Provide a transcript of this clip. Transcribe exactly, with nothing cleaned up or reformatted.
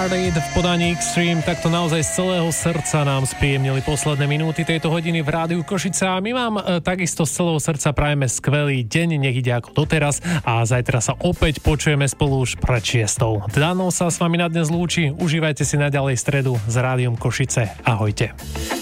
Hearted v podaní Extreme, takto naozaj z celého srdca nám spríjemnili posledné minúty tejto hodiny v Rádiu Košice a my vám e, takisto z celého srdca prajeme skvelý deň, nech ide ako doteraz a zajtra sa opäť počujeme spolu už pred šiestou. Dano sa s vami na dnes lúči, užívajte si naďalej stredu s Rádiom Košice. Ahojte.